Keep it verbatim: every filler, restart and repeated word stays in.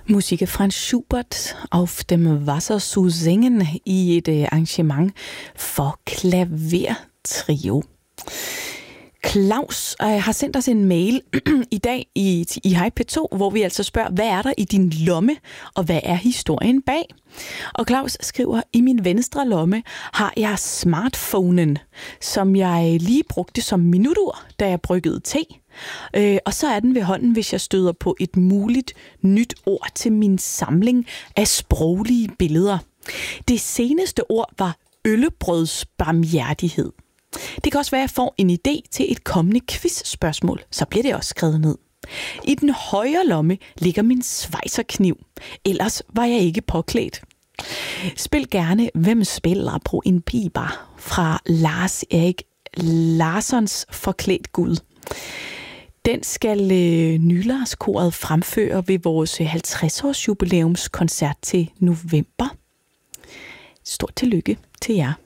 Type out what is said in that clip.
Musik Franz Schubert auf dem Wasser zu singen i et arrangement for klavertrio. Claus øh, har sendt os en mail i dag i, i Hej P to, hvor vi altså spørger, hvad er der i din lomme, og hvad er historien bag? Og Claus skriver, i min venstre lomme har jeg smartphonen, som jeg lige brugte som minutur, da jeg bryggede te. Øh, og så er den ved hånden, hvis jeg støder på et muligt nyt ord til min samling af sproglige billeder. Det seneste ord var øllebrødsbarmhjertighed. Det kan også være, at jeg får en idé til et kommende quizspørgsmål, så bliver det også skrevet ned. I den højre lomme ligger min svejserkniv, ellers var jeg ikke påklædt. Spil gerne Hvem spiller på en piber fra Lars Erik Larssons Forklædt Gud. Den skal øh, Nylarskoret fremføre ved vores halvtreds års jubilæumskoncert til november. Stort tillykke til jer.